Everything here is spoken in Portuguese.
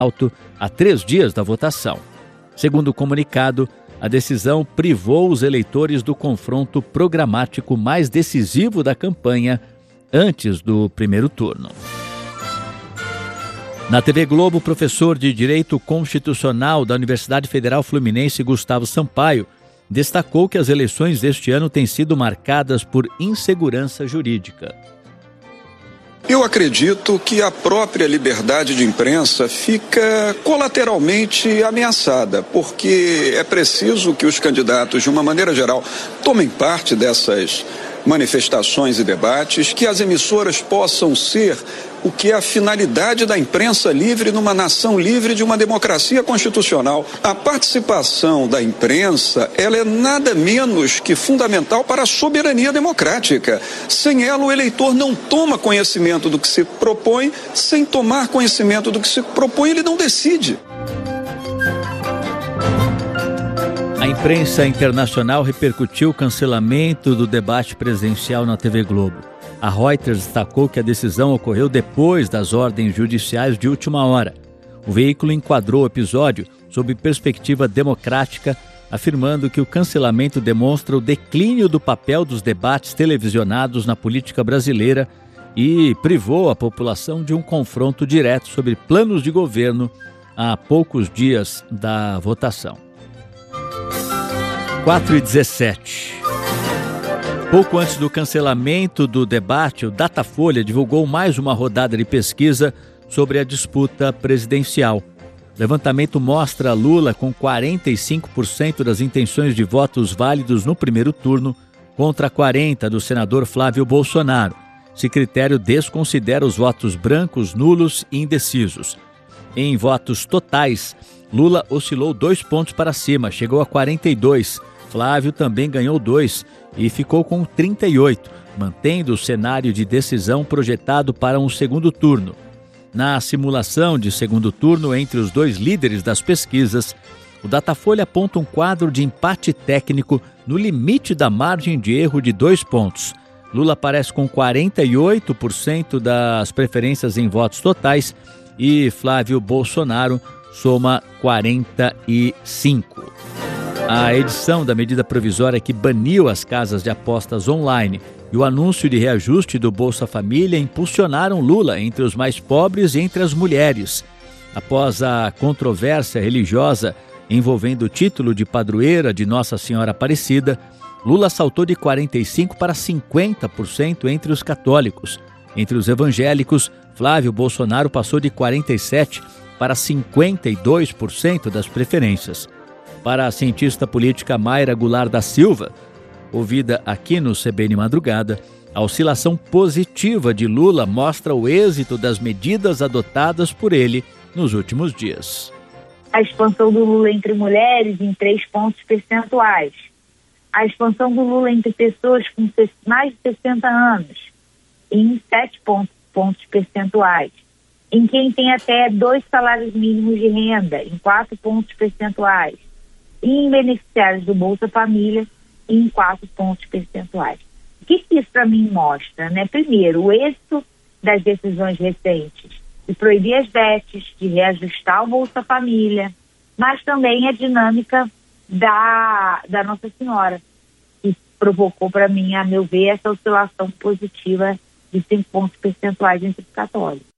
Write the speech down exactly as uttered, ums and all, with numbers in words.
alto a três dias da votação. Segundo o comunicado, a decisão privou os eleitores do confronto programático mais decisivo da campanha antes do primeiro turno. Na T V Globo, o professor de Direito Constitucional da Universidade Federal Fluminense, Gustavo Sampaio, destacou que as eleições deste ano têm sido marcadas por insegurança jurídica. Eu acredito que a própria liberdade de imprensa fica colateralmente ameaçada, porque é preciso que os candidatos, de uma maneira geral, tomem parte dessas manifestações e debates, que as emissoras possam ser o que é a finalidade da imprensa livre numa nação livre de uma democracia constitucional. A participação da imprensa, ela é nada menos que fundamental para a soberania democrática. Sem ela, o eleitor não toma conhecimento do que se propõe, sem tomar conhecimento do que se propõe, ele não decide. A imprensa internacional repercutiu o cancelamento do debate presidencial na T V Globo. A Reuters destacou que a decisão ocorreu depois das ordens judiciais de última hora. O veículo enquadrou o episódio sob perspectiva democrática, afirmando que o cancelamento demonstra o declínio do papel dos debates televisionados na política brasileira e privou a população de um confronto direto sobre planos de governo a poucos dias da votação. quatro e dezessete. Pouco antes do cancelamento do debate, o Datafolha divulgou mais uma rodada de pesquisa sobre a disputa presidencial. O levantamento mostra Lula com quarenta e cinco por cento das intenções de votos válidos no primeiro turno contra quarenta por cento do senador Flávio Bolsonaro. Esse critério desconsidera os votos brancos, nulos e indecisos. Em votos totais, Lula oscilou dois pontos para cima, chegou a quarenta e dois. Flávio também ganhou dois e ficou com trinta e oito, mantendo o cenário de decisão projetado para um segundo turno. Na simulação de segundo turno entre os dois líderes das pesquisas, o Datafolha aponta um quadro de empate técnico no limite da margem de erro de dois pontos. Lula aparece com quarenta e oito por cento das preferências em votos totais e Flávio Bolsonaro soma quarenta e cinco. A edição da medida provisória que baniu as casas de apostas online e o anúncio de reajuste do Bolsa Família impulsionaram Lula entre os mais pobres e entre as mulheres. Após a controvérsia religiosa envolvendo o título de padroeira de Nossa Senhora Aparecida, Lula saltou de quarenta e cinco por cento para cinquenta por cento entre os católicos. Entre os evangélicos, Flávio Bolsonaro passou de quarenta e sete por cento para cinquenta e dois por cento das preferências. Para a cientista política Mayra Goulart da Silva, ouvida aqui no C B N Madrugada, a oscilação positiva de Lula mostra o êxito das medidas adotadas por ele nos últimos dias. A expansão do Lula entre mulheres em três pontos percentuais. A expansão do Lula entre pessoas com mais de sessenta anos em sete pontos percentuais. Em quem tem até dois salários mínimos de renda, em quatro pontos percentuais. E em beneficiários do Bolsa Família, em quatro pontos percentuais. O que, que isso para mim mostra? Né? Primeiro, o êxito das decisões recentes de proibir as bets, de reajustar o Bolsa Família, mas também a dinâmica da, da Nossa Senhora, que provocou para mim, a meu ver, essa oscilação positiva de cinco pontos percentuais entre os católicos.